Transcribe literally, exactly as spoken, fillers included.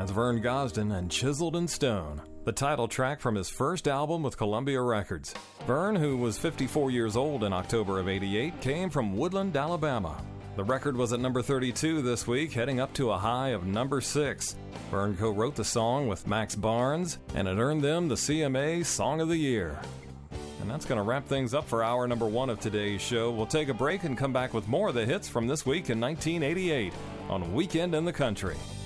That's Vern Gosdin and Chiseled in Stone, the title track from his first album with Columbia Records. Vern, who was fifty-four years old in October of eighty-eight, came from Woodland, Alabama. The record was at number thirty-two this week, heading up to a high of number six. Vern co-wrote the song with Max Barnes, and it earned them the C M A Song of the Year. And that's going to wrap things up for hour number one of today's show. We'll take a break and come back with more of the hits from this week in nineteen eighty-eight on Weekend in the Country.